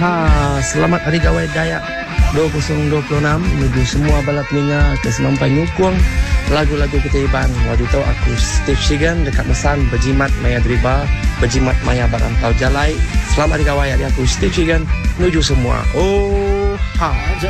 Selamat Hari Gawai Dayak 2026 menuju semua bala peninga ke semampai nyukung lagu-lagu ketibaan. Waktu itu aku Steve Shigan dekat Mesan berjimat maya driba, berjimat maya barantau jalai. Selamat Hari Gawai dari aku Steve Shigan menuju semua.